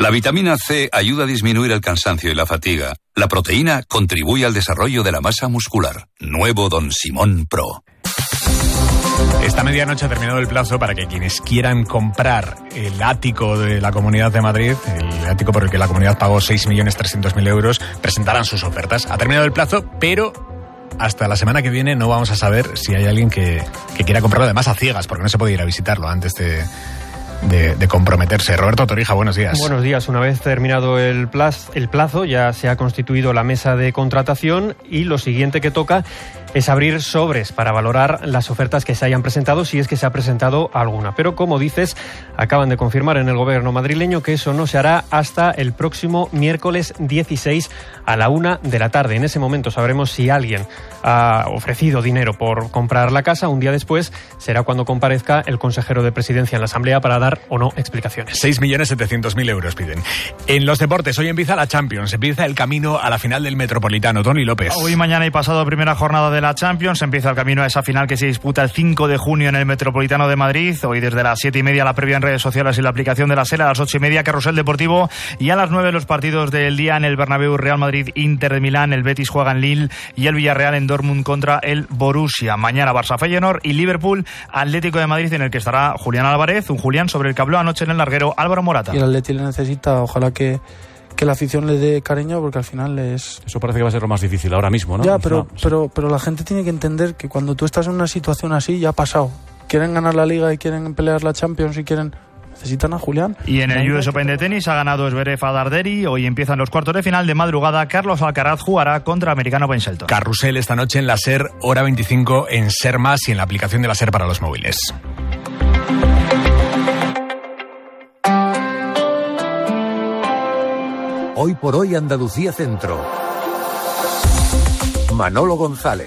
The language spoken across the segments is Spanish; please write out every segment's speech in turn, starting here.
La vitamina C ayuda a disminuir el cansancio y la fatiga. La proteína contribuye al desarrollo de la masa muscular. Nuevo Don Simón Pro. Esta medianoche ha terminado el plazo para que quienes quieran comprar el ático de la Comunidad de Madrid, el ático por el que la Comunidad pagó 6.300.000 euros, presentaran sus ofertas. Ha terminado el plazo, pero hasta la semana que viene no vamos a saber si hay alguien que quiera comprarlo, además a ciegas, porque no se puede ir a visitarlo antes de comprometerse. Roberto Torija, buenos días. Buenos días. Una vez terminado el plazo, ya se ha constituido la mesa de contratación y lo siguiente que toca es abrir sobres para valorar las ofertas que se hayan presentado, si es que se ha presentado alguna. Pero, como dices, acaban de confirmar en el gobierno madrileño que eso no se hará hasta el próximo miércoles 16 a la 1 de la tarde. En ese momento sabremos si alguien ha ofrecido dinero por comprar la casa. Un día después será cuando comparezca el consejero de Presidencia en la Asamblea para dar o no explicaciones. 6.700.000 euros piden. En los deportes, hoy empieza la Champions, empieza el camino a la final del Metropolitano. Tony López. Hoy, mañana y pasado, primera jornada de la Champions, empieza el camino a esa final que se disputa el 5 de junio en el Metropolitano de Madrid. Hoy desde las 7:30 la previa en redes sociales y la aplicación de la SER, a las 8:30 Carrusel Deportivo y a las 9 los partidos del día en el Bernabéu: Real Madrid, Inter de Milán, el Betis juega en Lille y el Villarreal en Dortmund contra el Borussia. Mañana Barça Feyenoord y Liverpool Atlético de Madrid, en el que estará Julián Álvarez, un Julián sobre el que habló anoche en el larguero Álvaro Morata. Y el Atleti le necesita, ojalá que la afición le dé cariño, porque al final es... Eso parece que va a ser lo más difícil ahora mismo, ¿no? Ya, pero la gente tiene que entender que cuando tú estás en una situación así, ya ha pasado. Quieren ganar la Liga y quieren pelear la Champions y necesitan a Julián. Y en el US Open de tenis ha ganado Zverev a Darderi. Hoy empiezan los cuartos de final. De madrugada, Carlos Alcaraz jugará contra Americano Ben Shelton. Carrusel esta noche en la SER, hora 25 en SER Más y en la aplicación de la SER para los móviles. Hoy por hoy Andalucía Centro. Manolo González.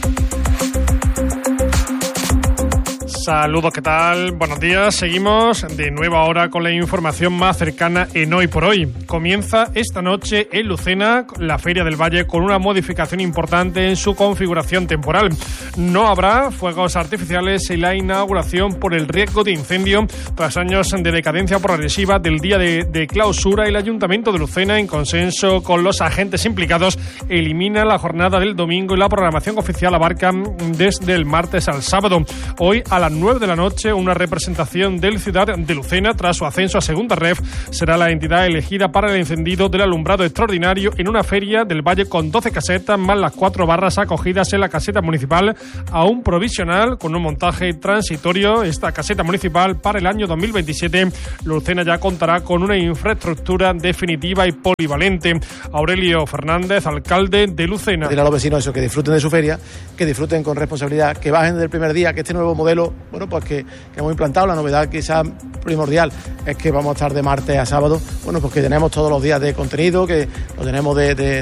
Saludos, ¿qué tal? Buenos días. Seguimos de nuevo ahora con la información más cercana en Hoy por Hoy. Comienza esta noche en Lucena la Feria del Valle con una modificación importante en su configuración temporal. No habrá fuegos artificiales en la inauguración por el riesgo de incendio tras años de decadencia progresiva del día de clausura. El Ayuntamiento de Lucena, en consenso con los agentes implicados, elimina la jornada del domingo y la programación oficial abarca desde el martes al sábado. Hoy a las 9 de la noche, una representación del Ciudad de Lucena, tras su ascenso a segunda ref, será la entidad elegida para el encendido del alumbrado extraordinario en una feria del Valle con 12 casetas, más las 4 barras acogidas en la caseta municipal, aún provisional, con un montaje transitorio. Esta caseta municipal para el año 2027, Lucena ya contará con una infraestructura definitiva y polivalente. Aurelio Fernández, alcalde de Lucena. Decir a los vecinos eso, que disfruten de su feria, que disfruten con responsabilidad, que bajen del primer día, que este nuevo modelo, bueno, pues que hemos implantado, la novedad quizás primordial es que vamos a estar de martes a sábado, bueno, pues que tenemos todos los días de contenido, que lo tenemos de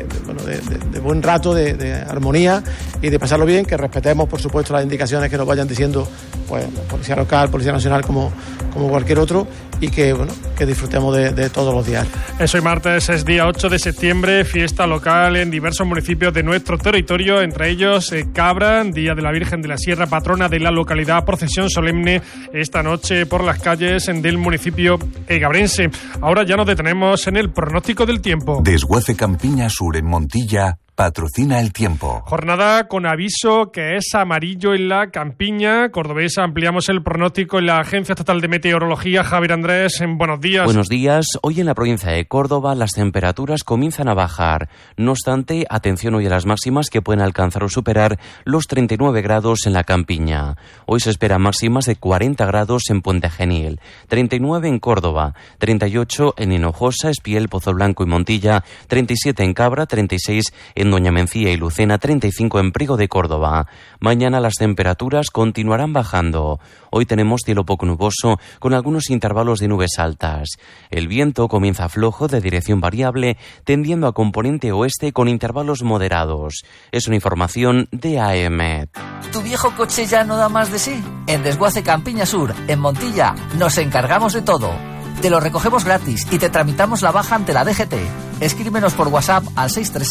buen rato, de armonía y de pasarlo bien, que respetemos, por supuesto, las indicaciones que nos vayan diciendo, pues, Policía Local, Policía Nacional, como cualquier otro, y que, bueno, que disfrutemos de todos los días. Hoy martes es día 8 de septiembre, fiesta local en diversos municipios de nuestro territorio, entre ellos Cabra, Día de la Virgen de la Sierra, patrona de la localidad, procesión solemne esta noche por las calles del municipio egabrense. Ahora ya nos detenemos en el pronóstico del tiempo. Desguace Campiña Sur en Montilla patrocina el tiempo. Jornada con aviso que es amarillo en la campiña cordobesa. Ampliamos el pronóstico en la Agencia Estatal de Meteorología. Javier Andrés, buenos días. Buenos días. Hoy en la provincia de Córdoba las temperaturas comienzan a bajar. No obstante, atención hoy a las máximas que pueden alcanzar o superar los 39 grados en la campiña. Hoy se esperan máximas de 40 grados en Puente Genil, 39 en Córdoba, 38 en Hinojosa, Espiel, Pozo Blanco y Montilla, 37 en Cabra, 36 en Doña Mencía y Lucena, 35 en Priego de Córdoba. Mañana las temperaturas continuarán bajando. Hoy tenemos cielo poco nuboso con algunos intervalos de nubes altas. El viento comienza flojo de dirección variable, tendiendo a componente oeste con intervalos moderados. Es una información de AEMET. ¿Tu viejo coche ya no da más de sí? En Desguace Campiña Sur, en Montilla, nos encargamos de todo. Te lo recogemos gratis y te tramitamos la baja ante la DGT. Escríbenos por WhatsApp al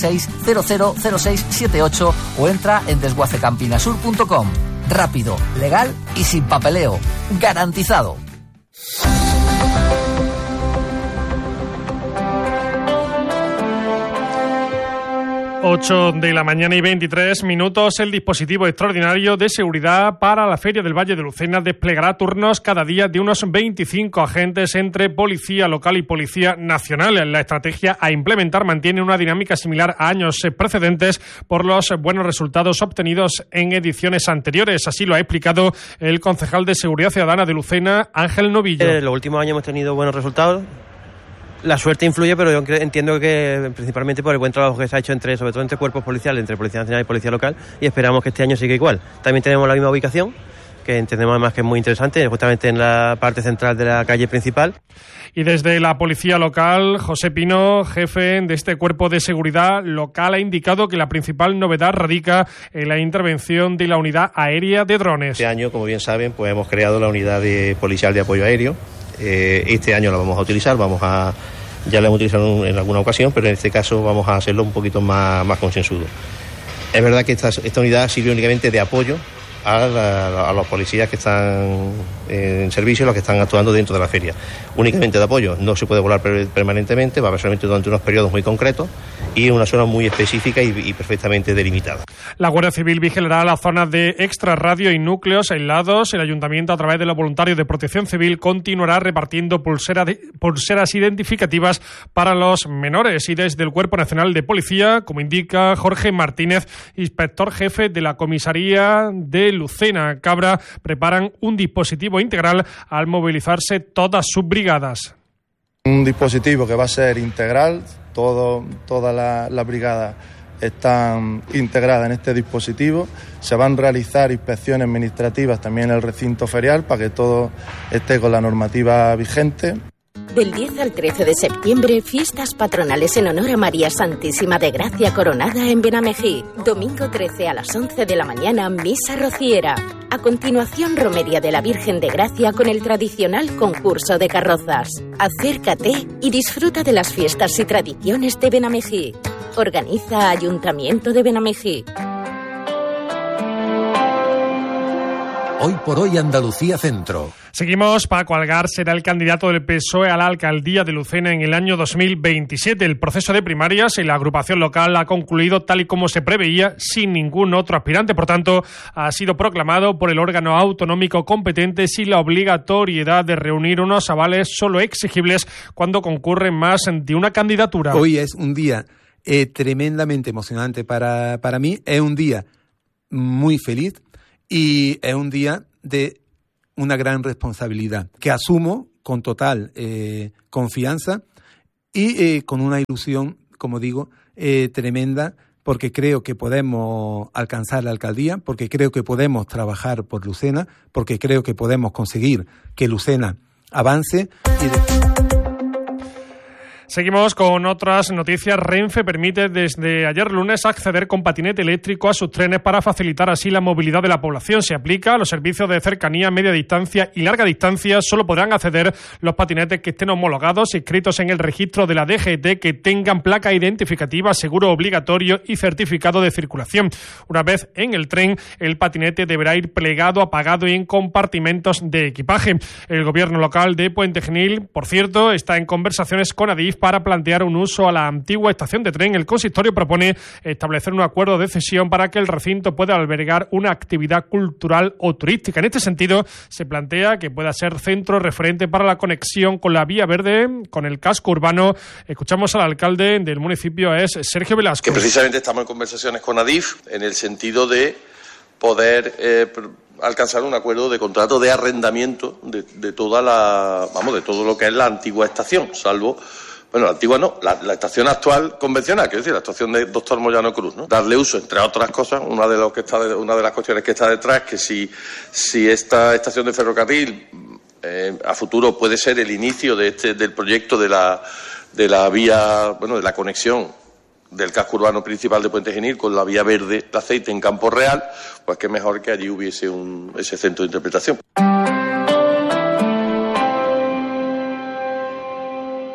636-000678 o entra en desguacecampinasur.com. Rápido, legal y sin papeleo. Garantizado. 8 de la mañana y 23 minutos. El dispositivo extraordinario de seguridad para la Feria del Valle de Lucena desplegará turnos cada día de unos 25 agentes entre policía local y policía nacional. La estrategia a implementar mantiene una dinámica similar a años precedentes por los buenos resultados obtenidos en ediciones anteriores. Así lo ha explicado el concejal de Seguridad Ciudadana de Lucena, Ángel Novillo. En los últimos años hemos tenido buenos resultados. La suerte influye, pero yo entiendo que principalmente por el buen trabajo que se ha hecho sobre todo entre cuerpos policiales, entre Policía Nacional y Policía Local, y esperamos que este año siga igual. También tenemos la misma ubicación, que entendemos además que es muy interesante, justamente en la parte central de la calle principal. Y desde la Policía Local, José Pino, jefe de este cuerpo de seguridad local, ha indicado que la principal novedad radica en la intervención de la unidad aérea de drones. Este año, como bien saben, pues hemos creado la unidad policial de apoyo aéreo. Este año la vamos a utilizar, ya la hemos utilizado en alguna ocasión, pero en este caso vamos a hacerlo un poquito más consensuado. Es verdad que esta unidad sirve únicamente de apoyo a los policías que están en servicio, los que están actuando dentro de la feria. Únicamente de apoyo, no se puede volar permanentemente, va a ser solamente durante unos periodos muy concretos y en una zona muy específica y perfectamente delimitada. La Guardia Civil vigilará las zonas de extrarradio y núcleos aislados. El Ayuntamiento, a través de los voluntarios de Protección Civil, continuará repartiendo pulseras identificativas para los menores. Y desde el Cuerpo Nacional de Policía, como indica Jorge Martínez, inspector jefe de la Comisaría de Lucena Cabra, preparan un dispositivo integral al movilizarse todas sus brigadas. Un dispositivo que va a ser integral, todas las brigadas están integradas en este dispositivo. Se van a realizar inspecciones administrativas también en el recinto ferial para que todo esté con la normativa vigente. Del 10 al 13 de septiembre, fiestas patronales en honor a María Santísima de Gracia Coronada en Benamejí. Domingo 13 a las 11 de la mañana, misa rociera. A continuación, romería de la Virgen de Gracia con el tradicional concurso de carrozas. Acércate y disfruta de las fiestas y tradiciones de Benamejí. Organiza Ayuntamiento de Benamejí. Hoy por hoy Andalucía Centro. Seguimos. Paco Algar será el candidato del PSOE a la alcaldía de Lucena en el año 2027. El proceso de primarias en la agrupación local ha concluido tal y como se preveía, sin ningún otro aspirante. Por tanto, ha sido proclamado por el órgano autonómico competente sin la obligatoriedad de reunir unos avales solo exigibles cuando concurren más de una candidatura. Hoy es un día tremendamente emocionante para mí. Es un día muy feliz y es un día de una gran responsabilidad que asumo con total confianza y con una ilusión, como digo, tremenda, porque creo que podemos alcanzar la alcaldía, porque creo que podemos trabajar por Lucena, porque creo que podemos conseguir que Lucena avance Seguimos con otras noticias. Renfe permite desde ayer lunes acceder con patinete eléctrico a sus trenes para facilitar así la movilidad de la población. Se aplica a los servicios de cercanía, media distancia y larga distancia. Solo podrán acceder los patinetes que estén homologados, inscritos en el registro de la DGT, que tengan placa identificativa, seguro obligatorio y certificado de circulación. Una vez en el tren, el patinete deberá ir plegado, apagado y en compartimentos de equipaje. El gobierno local de Puente Genil, por cierto, está en conversaciones con Adif para plantear un uso a la antigua estación de tren. El consistorio propone establecer un acuerdo de cesión para que el recinto pueda albergar una actividad cultural o turística. En este sentido, se plantea que pueda ser centro referente para la conexión con la vía verde, con el casco urbano. Escuchamos al alcalde del municipio, es Sergio Velasco. Que precisamente estamos en conversaciones con Adif en el sentido de poder alcanzar un acuerdo de contrato de arrendamiento de toda de todo lo que es la antigua estación, salvo la antigua no, la estación actual convencional, quiero decir, la estación de Doctor Moyano Cruz, ¿no? Darle uso, entre otras cosas, una de las cuestiones que está detrás, que si esta estación de ferrocarril a futuro puede ser el inicio del proyecto de la vía, de la conexión del casco urbano principal de Puente Genil con la vía verde de aceite en Campo Real, pues que mejor que allí hubiese ese centro de interpretación.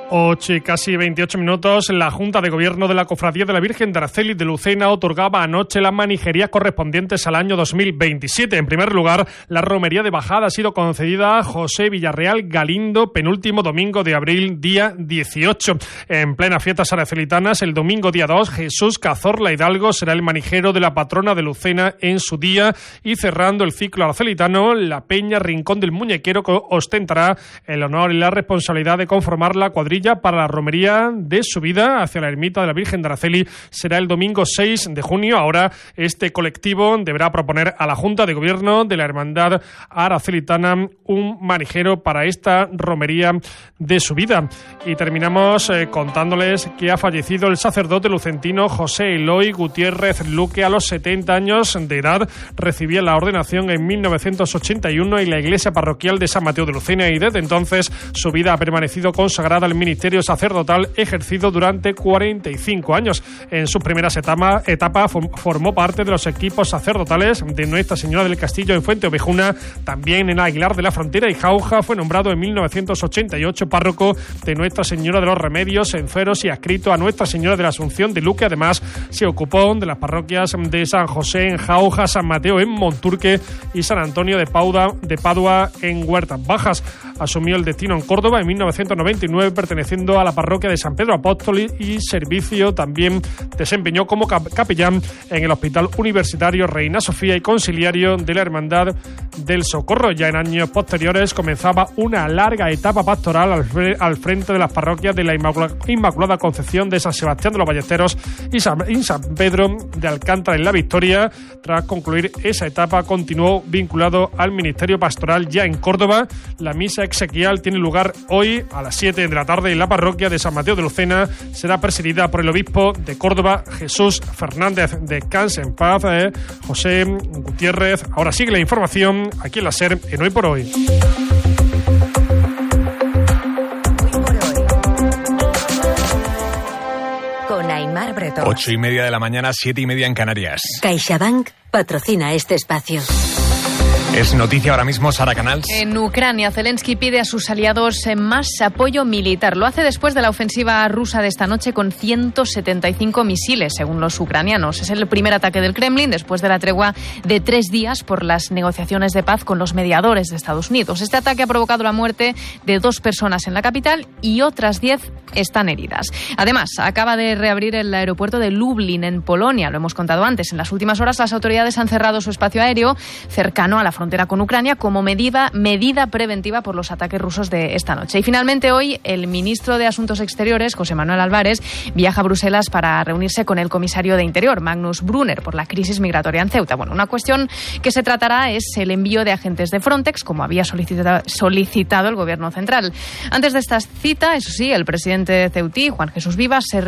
8 y casi 28 minutos, la Junta de Gobierno de la Cofradía de la Virgen de Araceli de Lucena otorgaba anoche las manijerías correspondientes al año 2027. En primer lugar, la romería de bajada ha sido concedida a José Villarreal Galindo, penúltimo domingo de abril, día 18. En plenas fiestas aracelitanas, el domingo día 2, Jesús Cazorla Hidalgo será el manijero de la patrona de Lucena en su día, y cerrando el ciclo aracelitano, la Peña Rincón del Muñequero, que ostentará el honor y la responsabilidad de conformar la cuadrilla para la romería de subida hacia la ermita de la Virgen de Araceli. Será el domingo 6 de junio. Ahora este colectivo deberá proponer a la Junta de Gobierno de la Hermandad Aracelitana un manijero para esta romería de subida. Y terminamos contándoles que ha fallecido el sacerdote lucentino José Eloy Gutiérrez Luque a los 70 años de edad. Recibía la ordenación en 1981 en la iglesia parroquial de San Mateo de Lucena, y desde entonces su vida ha permanecido consagrada al ministerio sacerdotal ejercido durante 45 años. En sus primeras etapas formó parte de los equipos sacerdotales de Nuestra Señora del Castillo en Fuente Ovejuna, también en Aguilar de la Frontera y Jauja. Fue nombrado en 1988 párroco de Nuestra Señora de los Remedios en Feros y adscrito a Nuestra Señora de la Asunción de Luque. Además, se ocupó de las parroquias de San José en Jauja, San Mateo en Monturque y San Antonio de Padua en Huertas Bajas. Asumió el destino en Córdoba en 1999, perteneciendo a la parroquia de San Pedro Apóstol, y servicio también desempeñó como capellán en el Hospital Universitario Reina Sofía y conciliario de la Hermandad del Socorro. Ya en años posteriores comenzaba una larga etapa pastoral al frente de las parroquias de la Inmaculada Concepción de San Sebastián de los Ballesteros y San Pedro de Alcántara en la Victoria. Tras concluir esa etapa, continuó vinculado al ministerio pastoral ya en Córdoba. La misa exequial tiene lugar hoy a las 7 de la tarde en la parroquia de San Mateo de Lucena. Será presidida por el obispo de Córdoba, Jesús Fernández. Descanse en paz, José Gutiérrez. Ahora sigue la información aquí en la SER en Hoy por Hoy. Con Aimar Bretón. 8:30 de la mañana, 7:30 en Canarias. CaixaBank patrocina este espacio. Es noticia ahora mismo, Sara Canals. En Ucrania, Zelensky pide a sus aliados más apoyo militar. Lo hace después de la ofensiva rusa de esta noche con 175 misiles, según los ucranianos. Es el primer ataque del Kremlin después de la tregua de 3 días por las negociaciones de paz con los mediadores de Estados Unidos. Este ataque ha provocado la muerte de 2 personas en la capital y otras 10 están heridas. Además, acaba de reabrir el aeropuerto de Lublin, en Polonia. Lo hemos contado antes. En las últimas horas, las autoridades han cerrado su espacio aéreo cercano a la frontera con Ucrania como medida preventiva por los ataques rusos de esta noche. Y finalmente hoy el ministro de Asuntos Exteriores, José Manuel Álvarez, viaja a Bruselas para reunirse con el comisario de Interior, Magnus Brunner, por la crisis migratoria en Ceuta. Bueno, una cuestión que se tratará es el envío de agentes de Frontex, como había solicitado el gobierno central. Antes de esta cita, eso sí, el presidente ceutí, Juan Jesús Vivas, se